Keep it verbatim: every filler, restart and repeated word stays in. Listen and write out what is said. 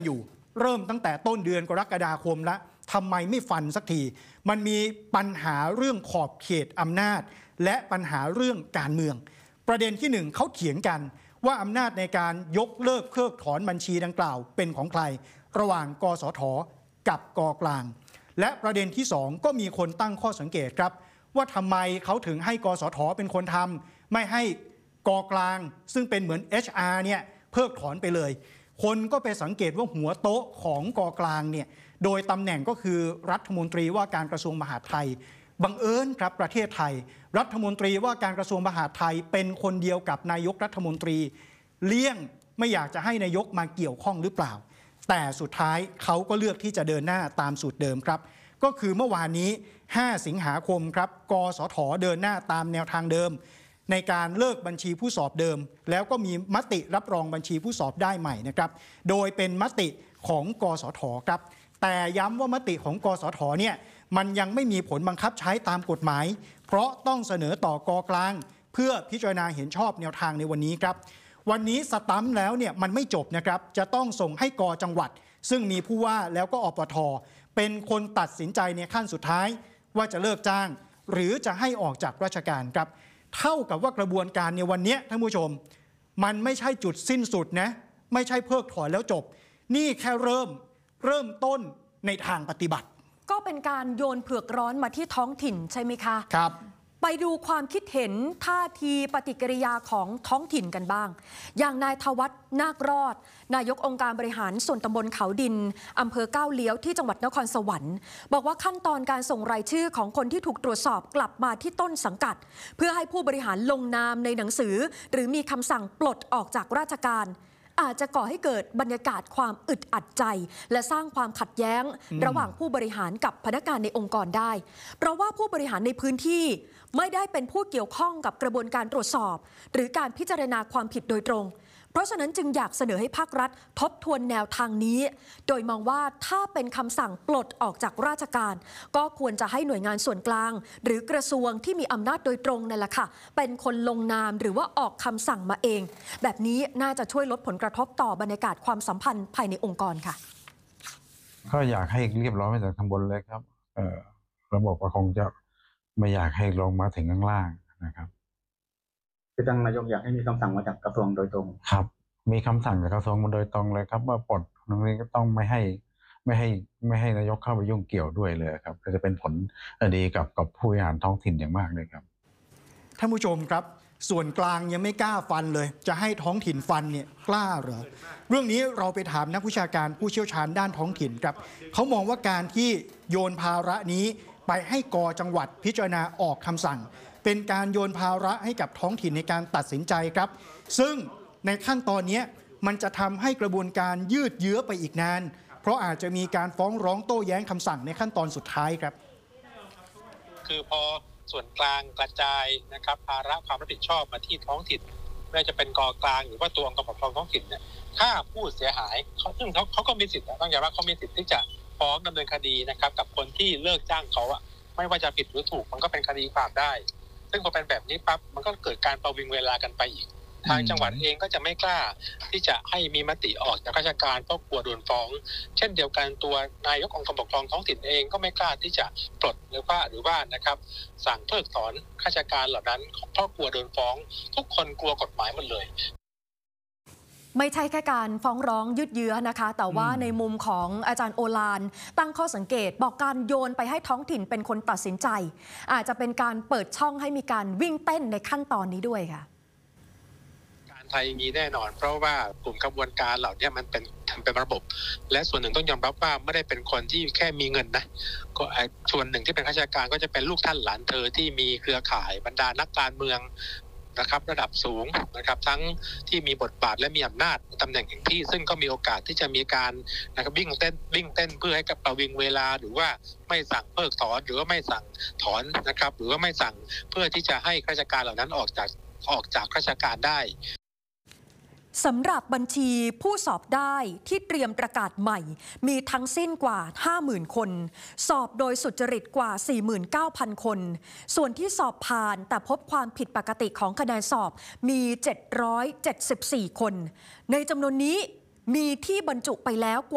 อยู่เริ่มตั้งแต่ต้นเดือนกรกฎาคมแล้วทำไมไม่ฟันสักทีมันมีปัญหาเรื่องขอบเขตอำนาจและปัญหาเรื่องการเมืองประเด็นที่หนึ่งเขาเถียงกันว่าอำนาจในการยกเลิกเพิกถอนบัญชีดังกล่าวเป็นของใครระหว่างกสทกับกกลางและประเด็นที่สองก็มีคนตั้งข้อสังเกตครับว่าทำไมเขาถึงให้กสทเป็นคนทำไม่ให้กกลางซึ่งเป็นเหมือน เอช อาร์ เนี่ยเพิกถอนไปเลยคนก็ไปสังเกตว่าหัวโต๊ะของกกลางเนี่ยโดยตำแหน่งก็คือรัฐมนตรีว่าการกระทรวงมหาดไทยบังเอิญครับประเทศไทยรัฐมนตรีว่าการกระทรวงมหาดไทยเป็นคนเดียวกับนายกรัฐมนตรีเลี่ยงไม่อยากจะให้นายกมาเกี่ยวข้องหรือเปล่าแต่สุดท้ายเขาก็เลือกที่จะเดินหน้าตามสูตรเดิมครับก็คือเมื่อวานนี้ห้าสิงหาคมครับกสทเดินหน้าตามแนวทางเดิมในการเลิกบัญชีผู้สอบเดิมแล้วก็มีมติรับรองบัญชีผู้สอบได้ใหม่นะครับโดยเป็นมติของกสทครับแต่ย้ำว่ามติของกสทเนี่ยมันยังไม่มีผลบังคับใช้ตามกฎหมายเพราะต้องเสนอต่อกกลางเพื่อพิจารณาเห็นชอบแนวทางในวันนี้ครับวันนี้สตัมป์แล้วเนี่ยมันไม่จบนะครับจะต้องส่งให้กจังหวัดซึ่งมีผู้ว่าแล้วก็อปท.เป็นคนตัดสินใจในขั้นสุดท้ายว่าจะเลิกจ้างหรือจะให้ออกจากราชการครับเท่ากับว่ากระบวนการในวันนี้ท่านผู้ชมมันไม่ใช่จุดสิ้นสุดนะไม่ใช่เพิกถอนแล้วจบนี่แค่เริ่มเริ่มต้นในทางปฏิบัติก็เป็นการโยนเผือกร้อนมาที่ท้องถิ่นใช่ไหมคะครับไปดูความคิดเห็นท่าทีปฏิกิริยาของท้องถิ่นกันบ้างอย่างนายทวัฒน์นาครอดนายกองค์การบริหารส่วนตำบลเขาดินอำเภอก้าวเลี้ยวที่จังหวัดนครสวรรค์บอกว่าขั้นตอนการส่งรายชื่อของคนที่ถูกตรวจสอบกลับมาที่ต้นสังกัดเพื่อให้ผู้บริหารลงนามในหนังสือหรือมีคำสั่งปลดออกจากราชการอาจจะก่อให้เกิดบรรยากาศความอึดอัดใจและสร้างความขัดแย้งระหว่างผู้บริหารกับพนักงานในองค์กรได้เพราะว่าผู้บริหารในพื้นที่ไม่ได้เป็นผู้เกี่ยวข้องกับกระบวนการตรวจสอบหรือการพิจารณาความผิดโดยตรงเพราะฉะนั้นจึงอยากเสนอให้ภาครัฐทบทวนแนวทางนี้โดยมองว่าถ้าเป็นคำสั่งปลดออกจากราชการก็ควรจะให้หน่วยงานส่วนกลางหรือกระทรวงที่มีอำนาจโดยตรงนั่นแหละค่ะเป็นคนลงนามหรือว่าออกคำสั่งมาเองแบบนี้น่าจะช่วยลดผลกระทบต่อบรรยากาศความสัมพันธ์ภายในองค์กรค่ะก็อยากให้เรียบร้อยมาจากข้างบนเลยครับเอ่อระบบก็คงจะไม่อยากให้ลงมาถึงข้างล่างนะครับคือทางนายกอยากให้มีคำสั่งมาจากกระทรวงโดยตรงครับมีคำสั่งจากกระทรวงมาโดยตรงเลยครับว่าปลดตรงนี้ก็ต้องไม่ให้ไม่ให้ไม่ให้นายกเข้าไปยุ่งเกี่ยวด้วยเลยครับก็จะเป็นผลดีกับกับผู้บริหารท้องถิ่นอย่างมากเลยครับท่านผู้ชมครับส่วนกลางยังไม่กล้าฟันเลยจะให้ท้องถิ่นฟันเนี่ยกล้าเหรอเรื่องนี้เราไปถามนักวิชาการผู้เชี่ยวชาญด้านท้องถิ่นครับเขามองว่าการที่โยนภาระนี้ไปให้กจังหวัดพิจารณาออกคำสั่งเป็นการโยนภาระให้กับท้องถิ่นในการตัดสินใจครับซึ่งในขั้นตอนนี้มันจะทำให้กระบวนการยืดเยื้อไปอีกนานเพราะอาจจะมีการฟ้องร้องโต้แย้งคำสั่งในขั้นตอนสุดท้ายครับคือพอส่วนกลางกระจายนะครับภาระความรับผิดชอบมาที่ท้องถิ่นไม่ว่าจะเป็นกกลางหรือว่าตัวองค์กรปกครองท้องถิ่นเนี่ยถ้าผู้เสียหายเขาซึ่งเขาเขาก็มีสิทธิ์ต้องยอมรับเขามีสิทธิ์ที่จะฟ้องดำเนินคดีนะครับกับคนที่เลิกจ้างเขาอะไม่ว่าจะผิดหรือถูกมันก็เป็นคดีความได้ซึ่งพอเป็นแบบนี้ปั๊บมันก็เกิดการประวิงเวลากันไปอีกทางจังหวัดเองก็จะไม่กล้าที่จะให้มีมติออกจากราชการเพราะกลัวโดนฟ้องเช่นเดียวกันตัวนายกองค์กรปกครองท้องถิ่นเองก็ไม่กล้าที่จะปลดหรือว่าหรือว่านะครับสั่งเพิกถอนข้าราชการเหล่านั้นเพราะกลัวโดนฟ้องทุกคนกลัวกฎหมายหมดเลยไม่ใช่แค่การฟ้องร้องยืดเยื้อนะคะแต่ว่าในมุมของอาจารย์โอฬารตั้งข้อสังเกตบอกการโยนไปให้ท้องถิ่นเป็นคนตัดสินใจอาจจะเป็นการเปิดช่องให้มีการวิ่งเต้นในขั้นตอนนี้ด้วยค่ะการไทยมีแน่นอนเพราะว่ากลุ่มกระบวนการเหล่านี้มันเป็นทำเป็นระบบและส่วนหนึ่งต้องยอมรับว่าไม่ได้เป็นคนที่แค่มีเงินนะก็ส่วนหนึ่งที่เป็นข้าราชการก็จะเป็นลูกท่านหลานเธอที่มีเครือข่ายบรรดานักการเมืองนะครับระดับสูงนะครับทั้งที่มีบทบาทและมีอำนาจตำแหน่งอย่างที่ซึ่งก็มีโอกาสที่จะมีการนะครับวิ่งเต้นวิ่งเต้นเพื่อให้กับประวิงเวลาหรือว่าไม่สั่งเพิกถอนหรือว่าไม่สั่งถอนนะครับหรือว่าไม่สั่งเพื่อที่จะให้ข้าราชการเหล่านั้นออกจากออกจากราชการได้สำหรับบัญชีผู้สอบได้ที่เตรียมประกาศใหม่มีทั้งสิ้นกว่า ห้าหมื่น คนสอบโดยสุจริตกว่า สี่หมื่นเก้าพัน คนส่วนที่สอบผ่านแต่พบความผิดปกติของคะแนนสอบมี เจ็ดร้อยเจ็ดสิบสี่ คนในจำนวนนี้มีที่บรรจุไปแล้วกว่า